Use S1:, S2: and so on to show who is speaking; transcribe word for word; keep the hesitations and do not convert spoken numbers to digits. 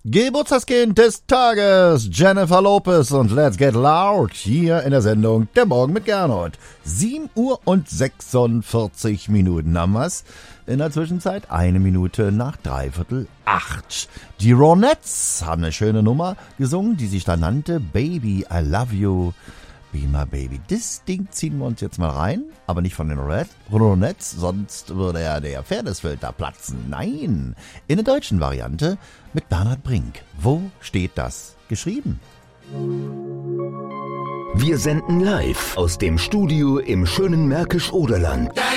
S1: Geburtstagskind des Tages, Jennifer Lopez und Let's Get Loud, hier in der Sendung Der Morgen mit Gernot. sieben Uhr und sechsundvierzig Minuten haben wir's. In der Zwischenzeit eine Minute nach dreiviertel acht. Die Ronettes haben eine schöne Nummer gesungen, die sich da nannte Baby, I Love You, Be My Baby. Das Ding ziehen wir uns jetzt mal rein, aber nicht von den Ronettes, sonst würde ja der Pferdesfilter platzen. Nein, in der deutschen Variante mit Bernhard Brink. Wo steht das geschrieben?
S2: Wir senden live aus dem Studio im schönen Märkisch-Oderland.